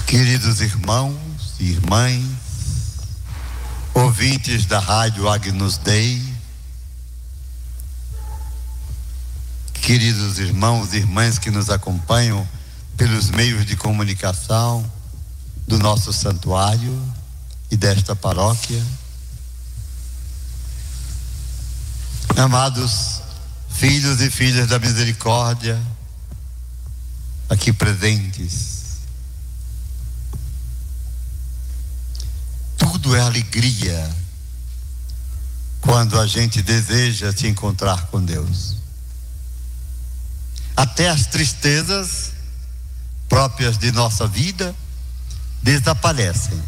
Queridos irmãos e irmãs, ouvintes da Rádio Agnus Dei, queridos irmãos e irmãs que nos acompanham pelos meios de comunicação do nosso santuário e desta paróquia, amados filhos e filhas da misericórdia, aqui presentes, tudo é alegria quando a gente deseja se encontrar com Deus. Até as tristezas próprias de nossa vida desaparecem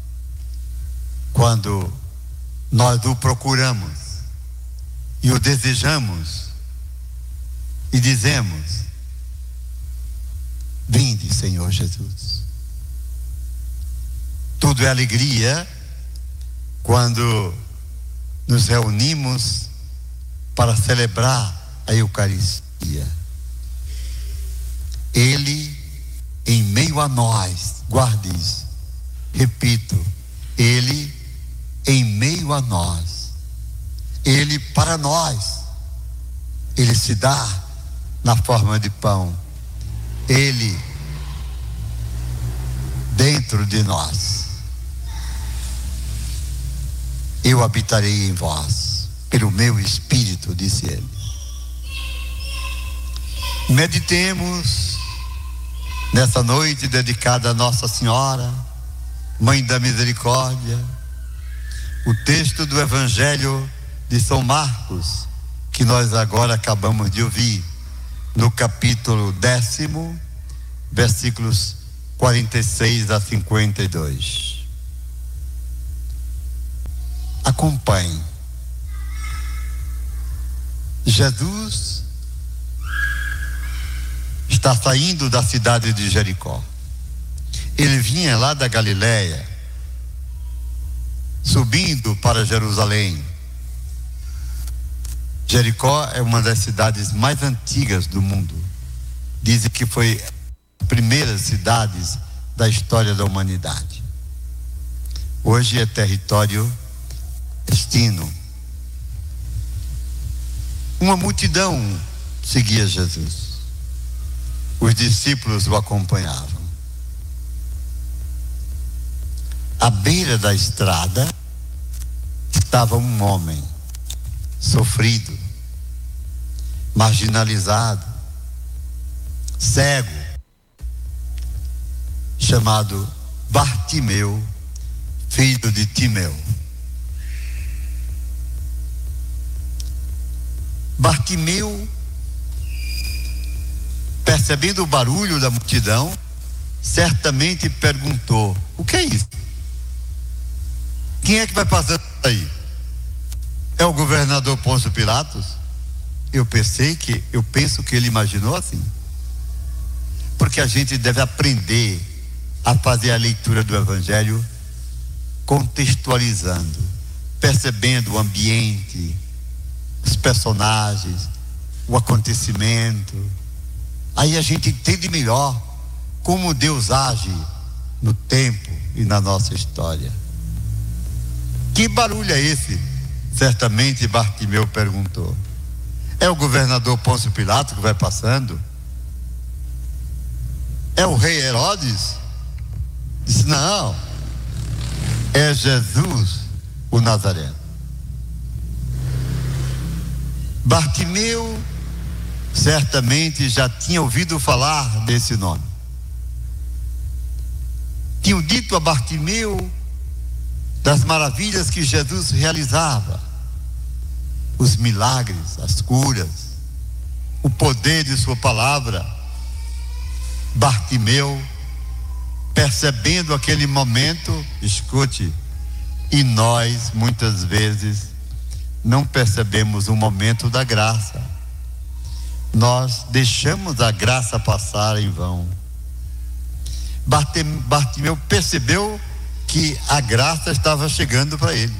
quando nós o procuramos e o desejamos e dizemos: vinde, Senhor Jesus. Tudo é alegria quando nos reunimos para celebrar a Eucaristia. Ele em meio a nós, guarde isso, repito, Ele em meio a nós, Ele para nós, Ele se dá na forma de pão, Ele dentro de nós. Eu habitarei em vós, pelo meu Espírito, disse Ele. Meditemos nessa noite dedicada a Nossa Senhora, Mãe da Misericórdia, o texto do Evangelho de São Marcos, que nós agora acabamos de ouvir, no capítulo 10, versículos 46 a 52. Acompanhe. Jesus está saindo da cidade de Jericó. Ele vinha lá da Galileia, subindo para Jerusalém. Jericó é uma das cidades mais antigas do mundo. Dizem que foi a primeira cidade da história da humanidade. Hoje é território palestino. Uma multidão seguia Jesus. Os discípulos o acompanhavam. À beira da estrada estava um homem sofrido, marginalizado, cego, chamado Bartimeu, filho de Timeu. Bartimeu, percebendo o barulho da multidão, certamente perguntou: o que é isso? Quem é que vai passando aí? É o governador Pôncio Pilatos? Eu penso que ele imaginou assim. Porque a gente deve aprender a fazer a leitura do Evangelho contextualizando, percebendo o ambiente, os personagens, o acontecimento. Aí a gente entende melhor como Deus age no tempo e na nossa história. Que barulho é esse? Certamente Bartimeu perguntou. É o governador Pôncio Pilatos que vai passando? É o rei Herodes? Disse: não, é Jesus o Nazareno. Bartimeu certamente já tinha ouvido falar desse nome. Tinham dito a Bartimeu das maravilhas que Jesus realizava, os milagres, as curas, o poder de sua palavra. Bartimeu, percebendo aquele momento, escute, e nós muitas vezes não percebemos o momento da graça. Nós deixamos a graça passar em vão. Bartimeu percebeu que a graça estava chegando para ele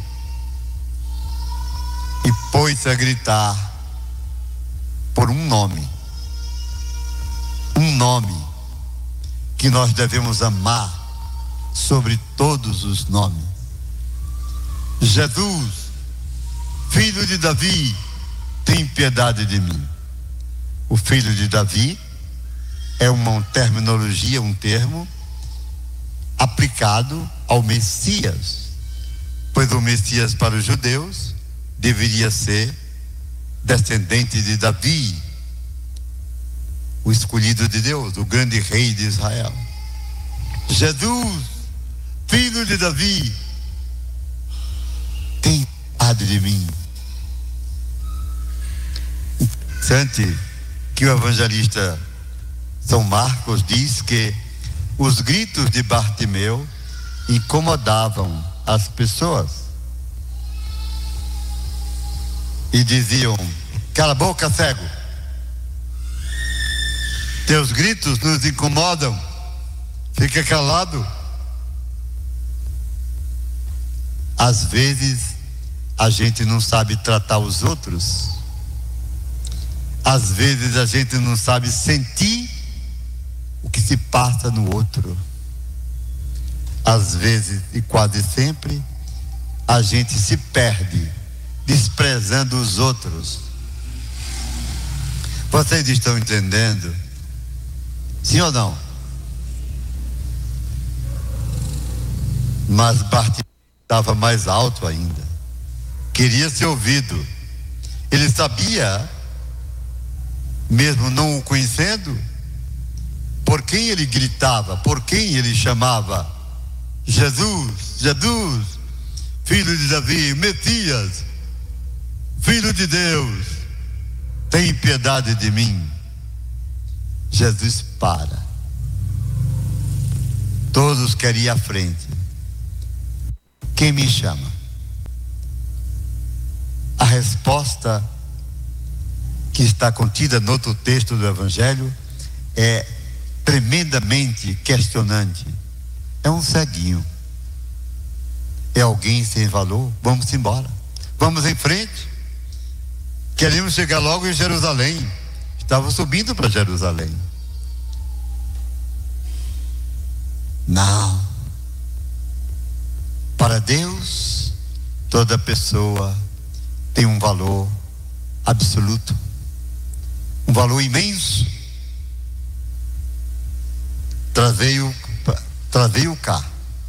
e pôs-se a gritar por um nome que nós devemos amar sobre todos os nomes. Jesus, filho de Davi, tem piedade de mim. O filho de Davi é uma terminologia, um termo aplicado ao Messias, pois o Messias para os judeus deveria ser descendente de Davi, o escolhido de Deus, o grande rei de Israel. Jesus, filho de Davi, tem piedade de mim. Interessante que o evangelista São Marcos diz que os gritos de Bartimeu incomodavam as pessoas e diziam: cala a boca, cego, teus gritos nos incomodam, fica calado. Às vezes a gente não sabe tratar os outros, às vezes a gente não sabe sentir o que se passa no outro. Às vezes, e quase sempre, a gente se perde desprezando os outros. Vocês estão entendendo? Sim ou não? Mas Bartimeu estava mais alto ainda, queria ser ouvido. Ele sabia, mesmo não o conhecendo, por quem ele gritava, por quem ele chamava: Jesus, Jesus, filho de Davi, Messias, filho de Deus, tem piedade de mim. Jesus para. Todos querem ir à frente. Quem me chama? A resposta que está contida no outro texto do Evangelho é tremendamente questionante. É um ceguinho, é alguém sem valor. Vamos embora, vamos em frente, queremos chegar logo em Jerusalém. Estava subindo para Jerusalém. Não, para Deus toda pessoa tem um valor absoluto, um valor imenso. Trazei-o cá.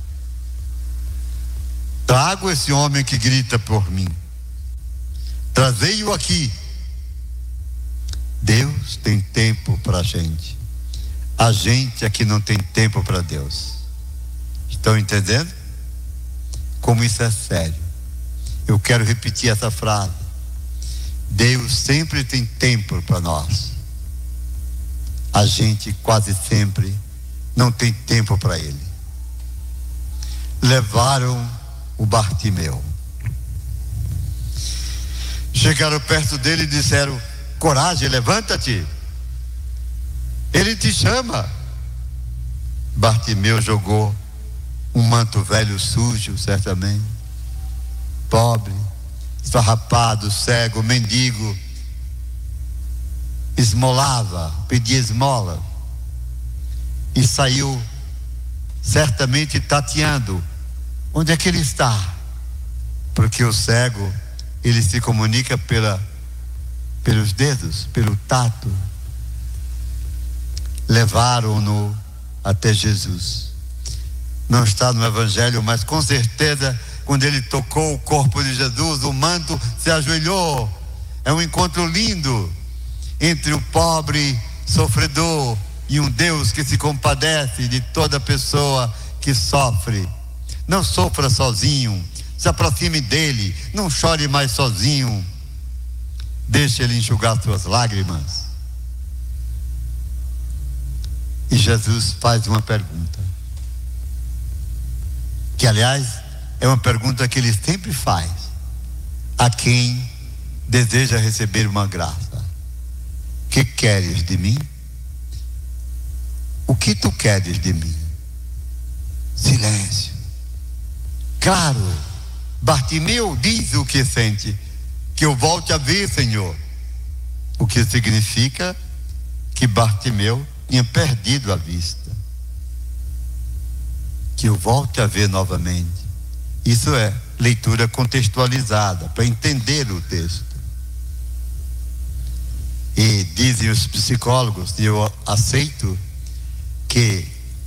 Trago esse homem que grita por mim. Trazei-o aqui. Deus tem tempo para a gente. A gente é que não tem tempo para Deus. Estão entendendo? Como isso é sério. Eu quero repetir essa frase. Deus sempre tem tempo para nós. A gente quase sempre não tem tempo para Ele. Levaram o Bartimeu. Chegaram perto dele e disseram: coragem, levanta-te, Ele te chama. Bartimeu jogou um manto velho sujo, certamente, pobre, esfarrapado, cego, mendigo, esmolava, pedia esmola, e saiu certamente tateando. Onde é que ele está? Porque o cego, ele se comunica pelos dedos, pelo tato. Levaram-no até Jesus. Não está no Evangelho, mas com certeza, quando ele tocou o corpo de Jesus, o manto se ajoelhou. É um encontro lindo entre o pobre sofredor e um Deus que se compadece de toda pessoa que sofre. Não sofra sozinho, se aproxime dele, não chore mais sozinho, deixe ele enxugar suas lágrimas. E Jesus faz uma pergunta, que aliás é uma pergunta que ele sempre faz a quem deseja receber uma graça: que queres de mim? O que tu queres de mim? Silêncio. Claro, Bartimeu diz o que sente: que eu volte a ver, Senhor. O que significa que Bartimeu tinha perdido a vista. que o volte a ver novamente. Isso é leitura contextualizada, para entender o texto. E dizem os psicólogos, e eu aceito, que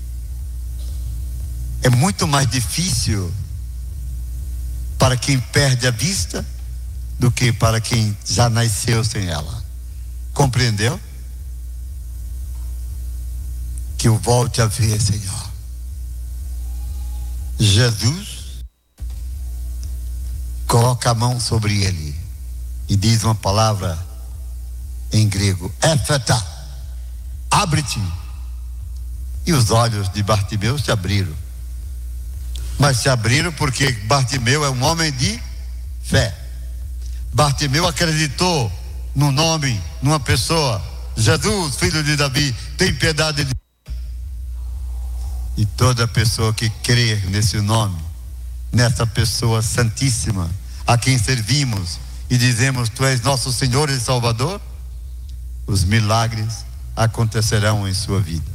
é muito mais difícil para quem perde a vista do que para quem já nasceu sem ela. Compreendeu? Que o volte a ver, Senhor. Jesus coloca a mão sobre ele e diz uma palavra em grego: Éfata, abre-te. E os olhos de Bartimeu se abriram. Mas se abriram porque Bartimeu é um homem de fé. Bartimeu acreditou no nome, numa pessoa: Jesus, filho de Davi, tem piedade de mim. E toda pessoa que crer nesse nome, nessa pessoa santíssima, a quem servimos e dizemos: Tu és nosso Senhor e Salvador, os milagres acontecerão em sua vida.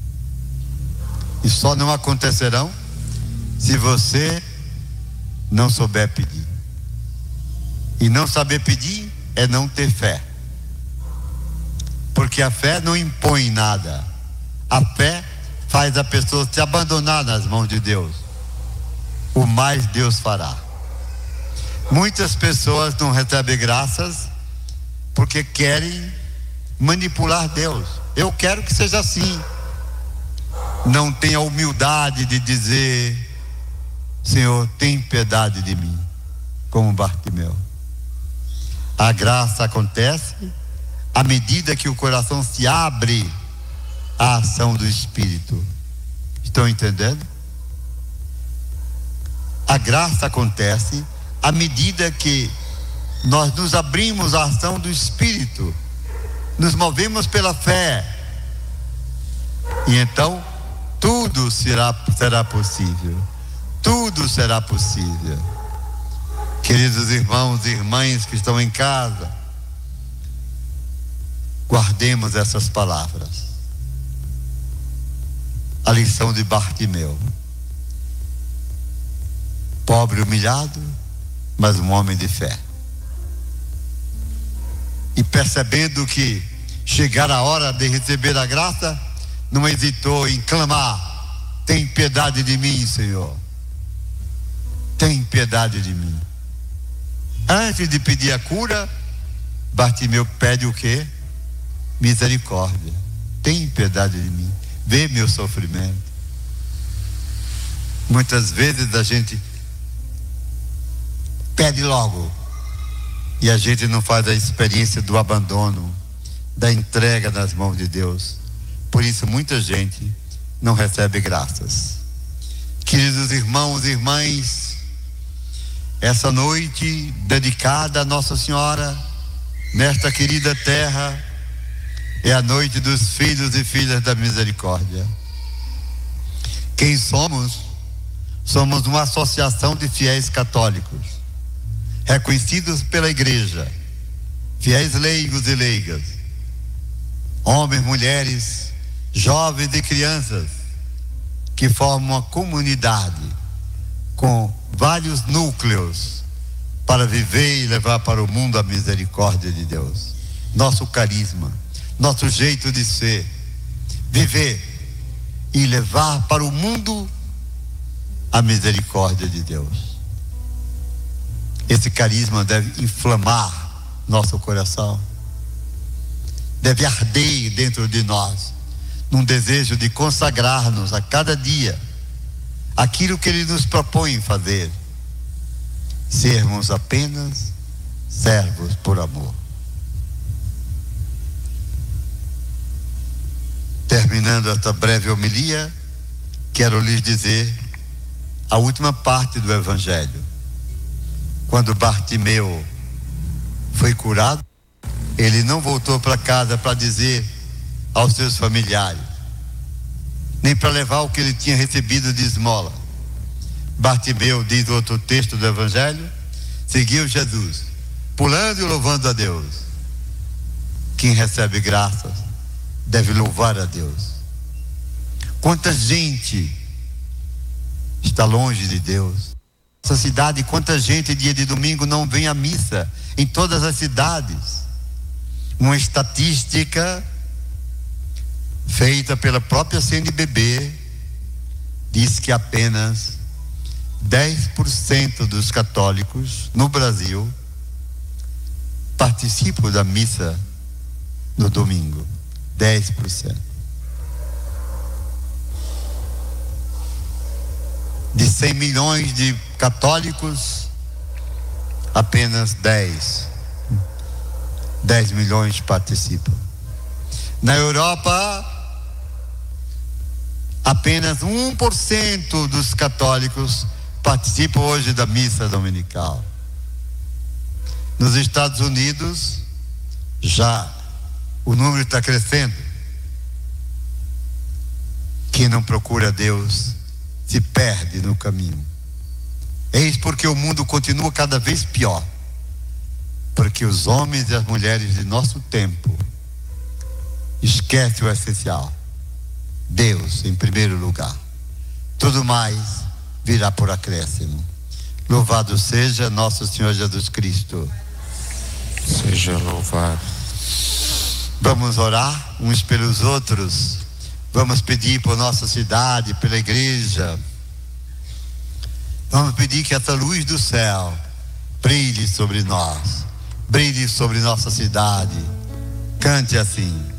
E só não acontecerão se você não souber pedir. E não saber pedir é não ter fé. Porque a fé não impõe nada. A fé faz a pessoa se abandonar nas mãos de Deus. O mais Deus fará. Muitas pessoas não recebem graças porque querem manipular Deus. Eu quero que seja assim. Não tem a humildade de dizer: Senhor, tem piedade de mim, como Bartimeu. A graça acontece à medida que o coração se abre à ação do Espírito. Estão entendendo? A graça acontece à medida que nós nos abrimos à ação do Espírito, nos movemos pela fé, e então tudo será possível. Tudo será possível. Queridos irmãos e irmãs que estão em casa, guardemos essas palavras. A lição de Bartimeu: pobre, humilhado, mas um homem de fé. E percebendo que chegara a hora de receber a graça, não hesitou em clamar: tem piedade de mim, Senhor. Tem piedade de mim. Antes de pedir a cura, Bartimeu pede o quê? Misericórdia. Tem piedade de mim. Vê meu sofrimento. Muitas vezes a gente pede logo e a gente não faz a experiência do abandono, da entrega nas mãos de Deus. Por isso muita gente não recebe graças. Queridos irmãos e irmãs, essa noite dedicada a Nossa Senhora, nesta querida terra, é a noite dos filhos e filhas da misericórdia. Quem somos? Somos uma associação de fiéis católicos, reconhecidos pela igreja, fiéis leigos e leigas, homens, mulheres, jovens e crianças, que formam uma comunidade com vários núcleos para viver e levar para o mundo a misericórdia de Deus. Nosso carisma, nosso jeito de ser, viver e levar para o mundo a misericórdia de Deus. Esse carisma deve inflamar nosso coração, deve arder dentro de nós, num desejo de consagrar-nos a cada dia aquilo que Ele nos propõe fazer, sermos apenas servos por amor. Terminando esta breve homilia, quero lhes dizer a última parte do Evangelho. Quando Bartimeu foi curado, ele não voltou para casa para dizer aos seus familiares, nem para levar o que ele tinha recebido de esmola. Bartimeu, diz outro texto do Evangelho, seguiu Jesus, pulando e louvando a Deus. Quem recebe graças deve louvar a Deus. Quanta gente está longe de Deus. Nossa cidade, quanta gente dia de domingo não vem à missa, em todas as cidades. Uma estatística feita pela própria CNBB diz que apenas 10% dos católicos no Brasil participam da missa no domingo. 10%. De 100 milhões de católicos, apenas 10 milhões participam. Na Europa, apenas 1% dos católicos participam hoje da missa dominical. Nos Estados Unidos, já o número está crescendo. Quem não procura Deus se perde no caminho. Eis porque o mundo continua cada vez pior, porque os homens e as mulheres de nosso tempo esquecem o essencial: Deus em primeiro lugar. Tudo mais virá por acréscimo. Louvado seja nosso Senhor Jesus Cristo. Seja louvado. Vamos orar uns pelos outros. Vamos pedir por nossa cidade, pela igreja. Vamos pedir que essa luz do céu brilhe sobre nós, brilhe sobre nossa cidade. Cante assim.